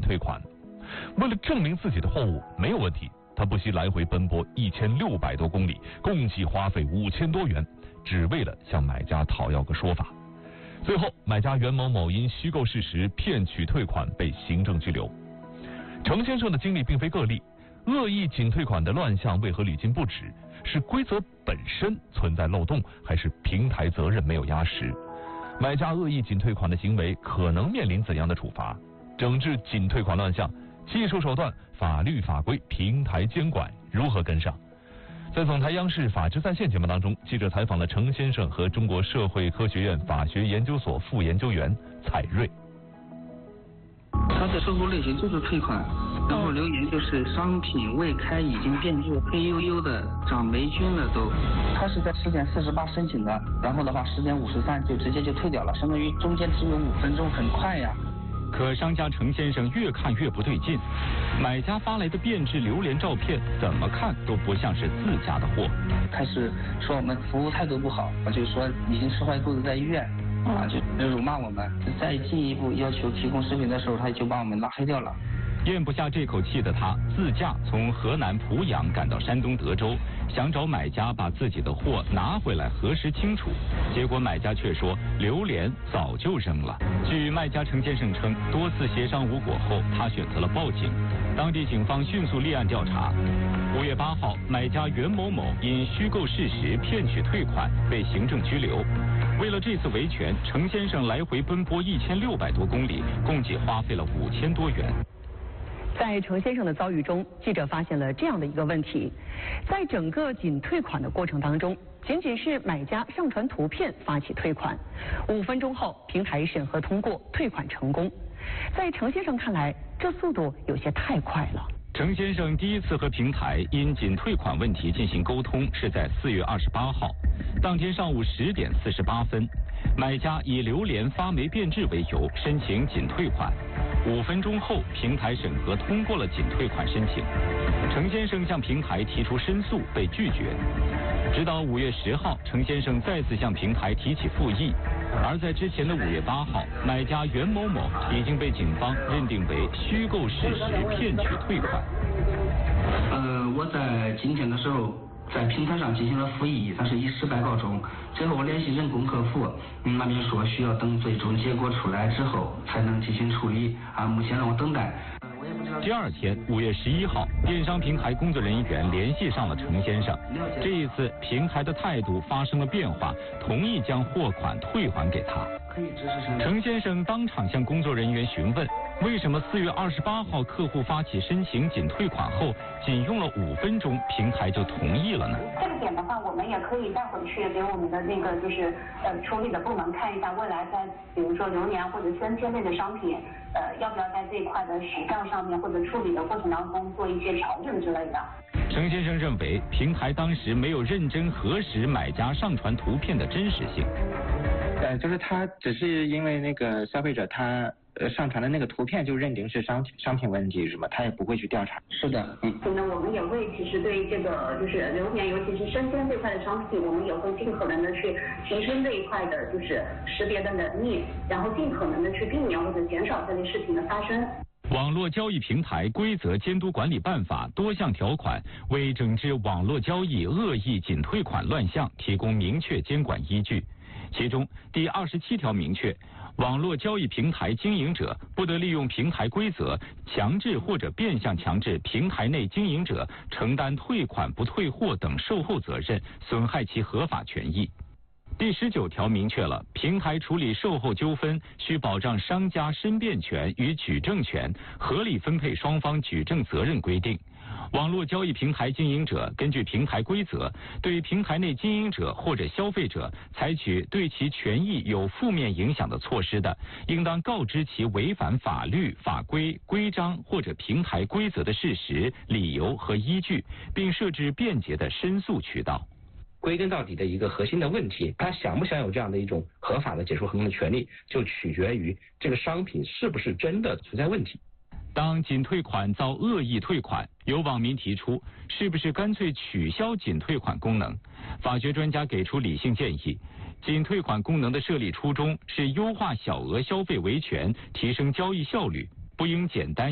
退款。为了证明自己的货物没有问题，他不惜来回奔波1600多公里，共计花费5000多元，只为了向买家讨要个说法。最后，买家袁某某因虚构事实骗取退款被行政拘留。程先生的经历并非个例，恶意仅退款的乱象为何屡禁不止？是规则本身存在漏洞，还是平台责任没有压实？买家恶意仅退款的行为可能面临怎样的处罚？整治仅退款乱象，技术手段、法律法规、平台监管如何跟上？在总台央视法治在线节目当中，记者采访了程先生和中国社会科学院法学研究所副研究员蔡瑞。 他的收购类型就是退款，然后留言就是商品未开已经变质，黑黝黝的，长霉菌了都。他是在10点48申请的，然后的话10点53就直接就退掉了，相当于中间只有5分钟，很快呀。 可商家程先生越看越不对劲，买家发来的变质榴莲照片怎么看都不像是自家的货。 开始说我们服务态度不好，就是说已经吃坏肚子在医院，就辱骂我们。再进一步要求提供视频的时候，他就把我们拉黑掉了。 咽不下这口气的他，自驾从河南濮阳赶到山东德州，想找买家把自己的货拿回来核实清楚。结果买家却说榴莲早就扔了。据卖家程先生称，多次协商无果后，他选择了报警。当地警方迅速立案调查。5月8号，买家袁某某因虚构事实骗取退款被行政拘留。为了这次维权，程先生来回奔波1600多公里，共计花费了5000多元。 在程先生的遭遇中，记者发现了这样的一个问题：在整个仅退款的过程当中，仅仅是买家上传图片发起退款，5分钟后平台审核通过，退款成功。在程先生看来，这速度有些太快了。 程先生第一次和平台因仅退款问题进行沟通是在4月28号，当天上午10点48分，买家以榴莲发霉变质为由申请仅退款，5分钟后平台审核通过了仅退款申请。程先生向平台提出申诉被拒绝，直到5月10号，程先生再次向平台提起复议。而在之前的5月8号，买家袁某某已经被警方认定为虚构事实骗取退款。 我在今天的时候在平台上进行了复议，但是以失败告终。最后我联系人工客服，那边说需要等最终结果出来之后才能进行处理，目前让我等待。 第二天5月11号，电商平台工作人员联系上了程先生。这一次平台的态度发生了变化，同意将货款退还给他。程先生当场向工作人员询问，为什么4月28号客户发起申请仅退款后，仅用了5分钟，平台就同意了呢？ 这个点的话，我们也可以带回去给我们的那个就是处理的部门看一下，未来在比如说榴莲或者生鲜类的商品，要不要在这一块的时效上面或者处理的过程当中做一些调整之类的。 程先生认为，平台当时没有认真核实买家上传图片的真实性。 就是他只是因为那个消费者他上传的那个图片就认定是商品问题是吗？他也不会去调查。 是的， 可能我们也会其实对这个就是榴莲，尤其是生鲜这块的商品，我们也会尽可能的去提升这一块的就是识别的能力，然后尽可能的去避免或者减少这类事情的发生。 网络交易平台规则监督管理办法多项条款为整治网络交易恶意仅退款乱象提供明确监管依据。其中第27条明确，网络交易平台经营者不得利用平台规则强制或者变相强制平台内经营者承担退款不退货等售后责任，损害其合法权益。第19条明确了平台处理售后纠纷需保障商家申辩权与举证权，合理分配双方举证责任规定。网络交易平台经营者根据平台规则，对平台内经营者或者消费者采取对其权益有负面影响的措施的，应当告知其违反法律、法规、规章或者平台规则的事实、理由和依据，并设置便捷的申诉渠道。 归根到底的一个核心的问题，他想不想有这样的一种合法的解除合同的权利，就取决于这个商品是不是真的存在问题。 当仅退款遭恶意退款，有网民提出，是不是干脆取消仅退款功能？法学专家给出理性建议，仅退款功能的设立初衷是优化小额消费维权，提升交易效率，不应简单